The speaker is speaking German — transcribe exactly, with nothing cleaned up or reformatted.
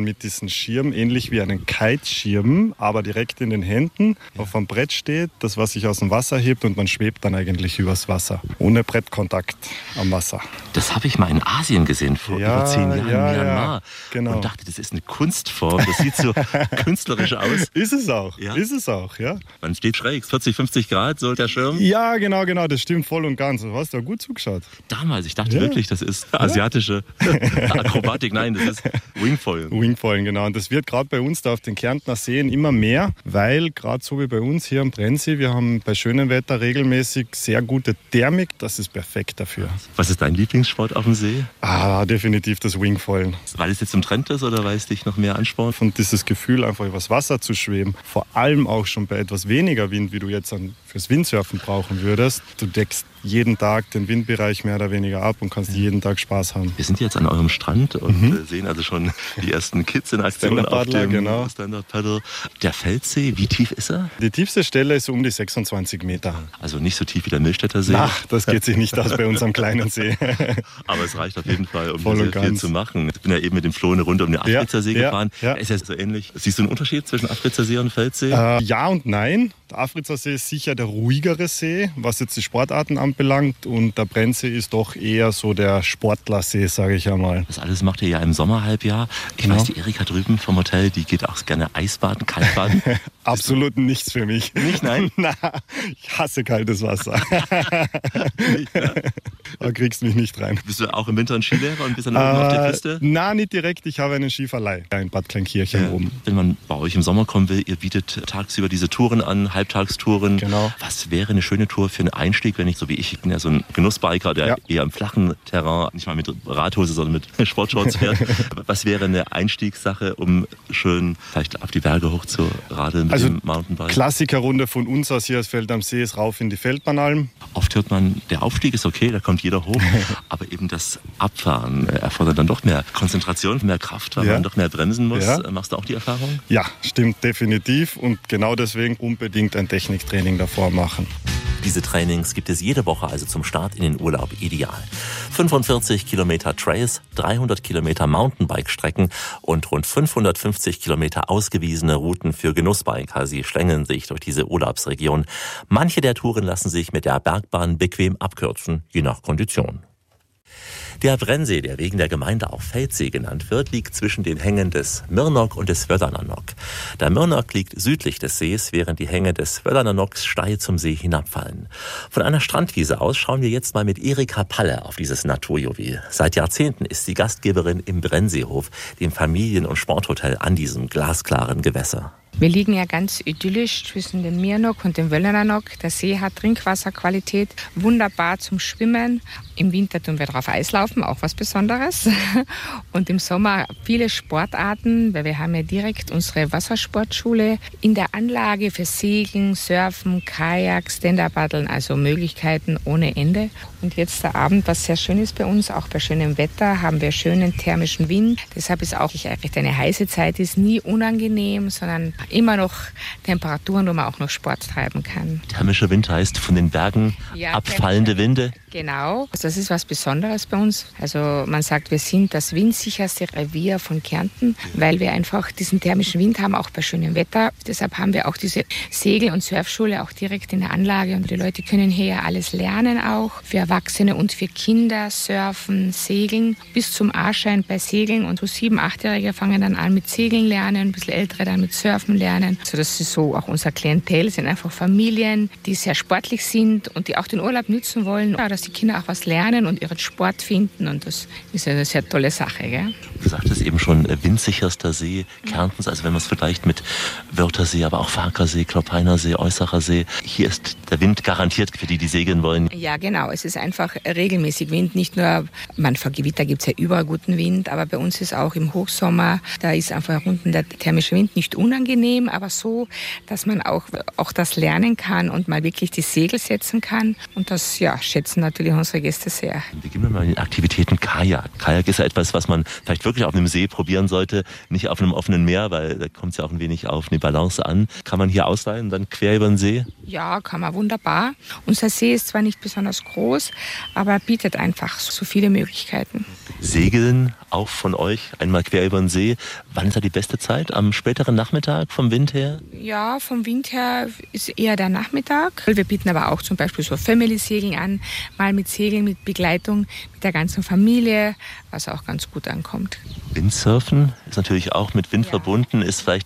mit diesem Schirm, ähnlich wie einen Kiteschirm, aber direkt in den Händen auf einem Brett steht, das was sich aus dem Wasser hebt und man schwebt dann eigentlich übers Wasser, ohne Brettkontakt am Wasser. Das habe ich mal in Asien gesehen, vor Ja, über zehn Jahren ja, in Myanmar. ja, genau. Und dachte, das ist eine Kunstform, das sieht so künstlerisch aus. Ist es auch, Ja? ist es auch, ja. Man steht schräg, vierzig, fünfzig Grad, so der Schirm. Ja, genau, genau, das stimmt voll und ganz. Du hast da gut zugeschaut. Damals, ich dachte Ja. wirklich, das ist asiatische Akrobatik. Nein, das ist Wingfoilen. Wingfoilen, genau. Und das wird gerade bei uns da auf den Kärntner Seen immer mehr, weil gerade so wie bei uns hier am Brennsee, wir haben bei schönem Wetter regelmäßig sehr gute Thermik. Das ist perfekt dafür. Was ist dein Lieblingssport auf dem See? Ah, definitiv das Wingfoilen. Weil es jetzt im Trend ist oder weil es dich noch mehr anspornt? Und dieses Gefühl, einfach übers Wasser zu schweben, vor allem auch schon bei etwas weniger Wind, wie du jetzt an, fürs Windsurfen brauchen würdest. Du deckst jeden Tag den Windbereich mehr oder weniger ab und kannst jeden Tag Spaß haben. Wir sind jetzt an eurem Strand und mhm. sehen also schon die ersten Kids in Aktion auf dem genau. Stand-Up-Paddle. Der Feldsee, wie tief ist er? Die tiefste Stelle ist um die sechsundzwanzig Meter. Also nicht so tief wie der Millstätter See? Ach, das geht sich nicht aus bei unserem kleinen See. Aber es reicht auf jeden Fall, um Voll sehr und viel ganz. zu machen. Ich bin ja eben mit dem Floh eine Runde um den Afritzer See ja, gefahren. Ja, ja. Ist ja so ähnlich. Siehst du einen Unterschied zwischen Afritzer See und Feldsee? Äh, ja und nein. Der Afritzer See ist sicher der ruhigere See, was jetzt die Sportarten anbelangt. Und der Brennsee ist doch eher so der Sportlersee, sage ich einmal. Das alles macht ihr ja im Sommerhalbjahr. Ich Genau. weiß, die Erika drüben vom Hotel, die geht auch gerne Eisbaden, Kaltbaden. Absolut nichts für mich. Nicht, nein? Na, ich hasse kaltes Wasser. Nicht, ne? Da kriegst du mich nicht rein. Bist du auch im Winter ein Skilehrer und bist dann oben Äh, auf der Piste? Na, nicht direkt. Ich habe einen Skiverleih in Bad Kleinkirchen Ja. oben. Wenn man bei euch im Sommer kommen will, ihr bietet tagsüber diese Touren an, Halbtagstouren. Genau. Was wäre eine schöne Tour für einen Einstieg, wenn ich so wie ich, ich bin ja so ein Genussbiker, der Ja. eher im flachen Terrain, nicht mal mit Radhose, sondern mit Sportshorts fährt. Was wäre eine Einstiegssache, um schön vielleicht auf die Berge hoch zu radeln mit Also dem Mountainbike? Klassikerrunde von uns aus hier aus Feld am See ist rauf in die Feldbahnalm. Oft hört man, der Aufstieg ist okay, da kommt jeder hoch, aber eben das Abfahren erfordert dann doch mehr Konzentration, mehr Kraft, weil Ja. man doch mehr bremsen muss. Ja. Machst du auch die Erfahrung? Ja, stimmt definitiv. Und genau deswegen unbedingt ein Techniktraining davor machen. Diese Trainings gibt es jede Woche, also zum Start in den Urlaub ideal. fünfundvierzig Kilometer Trails, dreihundert Kilometer Mountainbike-Strecken und rund fünfhundertfünfzig Kilometer ausgewiesene Routen für Genussbiker. Sie schlängeln sich durch diese Urlaubsregion. Manche der Touren lassen sich mit der Bergbahn bequem abkürzen, je nach Kondition. Der Brennsee, der wegen der Gemeinde auch Feldsee genannt wird, liegt zwischen den Hängen des Mirnok und des Völlernanok. Der Mirnok liegt südlich des Sees, während die Hänge des Völlernanoks steil zum See hinabfallen. Von einer Strandwiese aus schauen wir jetzt mal mit Erika Palle auf dieses Naturjuwel. Seit Jahrzehnten ist sie Gastgeberin im Brennseehof, dem Familien- und Sporthotel an diesem glasklaren Gewässer. Wir liegen ja ganz idyllisch zwischen dem Mirnok und dem Völlernanok. Der See hat Trinkwasserqualität, wunderbar zum Schwimmen. Im Winter tun wir drauf Eislaufen, auch was Besonderes. Und im Sommer viele Sportarten, weil wir haben ja direkt unsere Wassersportschule in der Anlage für Segeln, Surfen, Kajak, Stand-Up-Paddeln, also Möglichkeiten ohne Ende. Und jetzt der Abend, was sehr schön ist bei uns, auch bei schönem Wetter, haben wir schönen thermischen Wind. Deshalb ist auch recht eine heiße Zeit, ist nie unangenehm, sondern immer noch Temperaturen, wo man auch noch Sport treiben kann. Thermischer Wind heißt von den Bergen Ja, abfallende Winde. Genau, also das ist was Besonderes bei uns. Also man sagt, wir sind das windsicherste Revier von Kärnten, weil wir einfach diesen thermischen Wind haben, auch bei schönem Wetter. Deshalb haben wir auch diese Segel- und Surfschule auch direkt in der Anlage und die Leute können hier alles lernen auch. Für Erwachsene und für Kinder surfen, segeln, bis zum A-Schein bei Segeln und so sieben-, achtjährige fangen dann an mit Segeln lernen, ein bisschen ältere dann mit Surfen lernen. Also das ist so auch unser Klientel, sind einfach Familien, die sehr sportlich sind und die auch den Urlaub nützen wollen, dass die Kinder auch was lernen und ihren Sport finden und das ist eine sehr tolle Sache. Gell? Du sagtest eben schon, windsicherster See Kärntens, also wenn man es vergleicht mit Wörthersee, aber auch Farkersee, Kloppeiner See, Äußerer See. Hier ist der Wind garantiert für die, die segeln wollen. Ja, genau. Es ist einfach regelmäßig Wind. Nicht nur, man, vor Gewitter gibt es ja überall guten Wind, aber bei uns ist auch im Hochsommer, da ist einfach unten der thermische Wind nicht unangenehm. angenehm, aber so, dass man auch, auch das lernen kann und mal wirklich die Segel setzen kann. Und das ja, schätzen natürlich unsere Gäste sehr. Beginnen wir mal mit den Aktivitäten Kajak. Kajak ist ja etwas, was man vielleicht wirklich auf einem See probieren sollte, nicht auf einem offenen Meer, weil da kommt es ja auch ein wenig auf eine Balance an. Kann man hier ausleihen, dann quer über den See? Ja, kann man wunderbar. Unser See ist zwar nicht besonders groß, aber bietet einfach so viele Möglichkeiten. Segeln auch von euch einmal quer über den See. Wann ist da die beste Zeit? Am späteren Nachmittag vom Wind her? Ja, vom Wind her ist eher der Nachmittag. Wir bieten aber auch zum Beispiel so Family-Segeln an, mal mit Segeln, mit Begleitung, mit der ganzen Familie, was auch ganz gut ankommt. Windsurfen ist natürlich auch mit Wind ja. verbunden, ist vielleicht